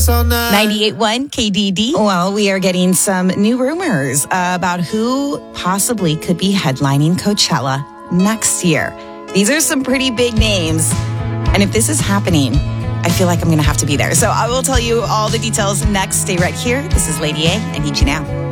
all night. 98.1 KDD. Well, we are getting some new rumors about who possibly could be headlining Coachella next year. These are some pretty big names. And if this is happening, I feel like I'm going to have to be there. So I will tell you all the details next. Stay right here. This is Lady A. I Need You Now.